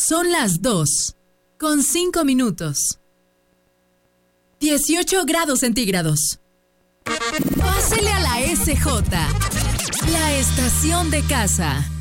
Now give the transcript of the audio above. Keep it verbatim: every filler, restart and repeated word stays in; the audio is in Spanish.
Son las dos, con cinco minutos. dieciocho grados centígrados. Pásele a la S J, la estación de casa.